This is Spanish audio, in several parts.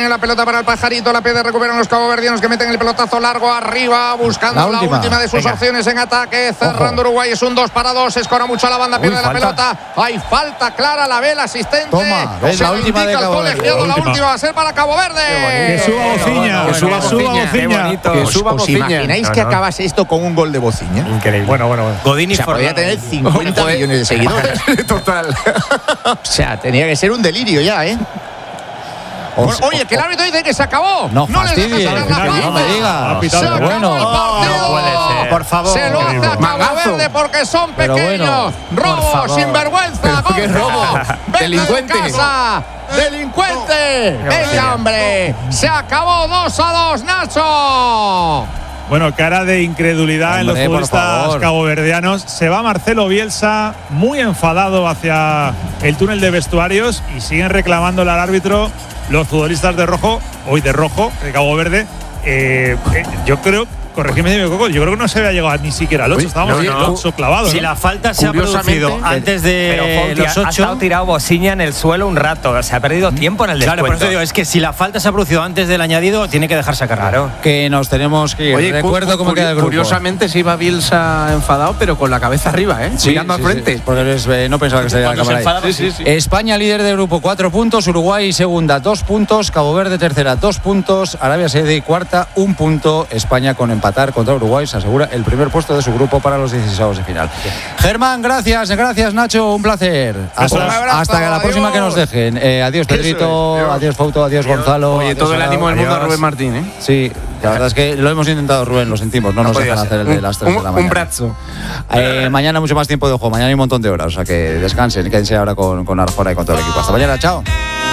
Tiene la pelota para el Pajarito. La pierde, recuperan los caboverdianos que meten el pelotazo largo arriba, buscando la última de sus opciones en ataque. Cerrando Uruguay, es un 2-2. Escora mucho a la banda, pierde la pelota. Hay falta clara, la ve el asistente. Toma, es la última de Cabo Verde. La última va a ser para Cabo Verde. Que suba Bociña. Que suba Bociña. Que suba Bociña. ¿Os imagináis que acabase esto con un gol de Bociña? Increíble. Bueno. Godín, o sea, podría tener 50 millones de seguidores. Total. O sea, tenía que ser un delirio ya, ¿eh? Oye, que el árbitro dice que se acabó. No fastidie, no me diga. Se acabó el partido. No puede ser. Por favor. Se lo hace a Cabo Verde porque son pequeños. Robo, sinvergüenza. ¿Qué robo? Delincuente. Delincuente. Venga, hombre. Se acabó 2-2, Nacho. Bueno, cara de incredulidad en los futbolistas caboverdianos. Se va Marcelo Bielsa muy enfadado hacia el túnel de vestuarios y siguen reclamándole al árbitro los futbolistas de rojo, de Cabo Verde. Yo creo, corregidme si me equivoco, yo creo que no se había llegado ni siquiera al 8. Estábamos en el 8 clavado. Si la falta se ha producido antes de los 8. Ha estado tirado Bociña en el suelo un rato. Se ha perdido tiempo en el descuento. Claro, por eso digo, es que si la falta se ha producido antes del añadido, tiene que dejarse sacar. Claro. Que nos tenemos que ir. Oye, recuerdo cómo queda el grupo. Curiosamente se iba Bielsa enfadado, pero con la cabeza arriba, ¿eh? Sí, mirando al frente. Sí, porque no pensaba que estaría la cámara ahí. Sí. España líder de grupo, 4 puntos. Uruguay segunda, 2 puntos. Cabo Verde tercera, 2 puntos. Arabia Saudí cuarta, 1 punto. España con empatar contra Uruguay se asegura el primer puesto de su grupo para los 16avos de final. Germán, gracias Nacho, un placer. Hasta la próxima que nos dejen. Adiós Pedrito, adiós Fauto, adiós Gonzalo. Oye, todo el ánimo del mundo a Rubén Martín, ¿eh? Sí, la verdad es que lo hemos intentado, Rubén, lo sentimos, no nos dejan hacer el de las 3 de la mañana. Un brazo. Mañana mucho más tiempo de juego, mañana hay un montón de horas, o sea que descansen, quédense ahora con Arjona y con todo el equipo. Hasta mañana, chao.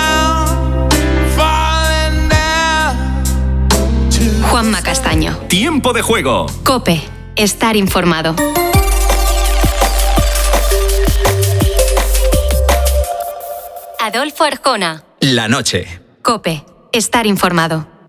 Juanma Castaño. Tiempo de juego. COPE. Estar informado. Adolfo Arjona. La noche. COPE. Estar informado.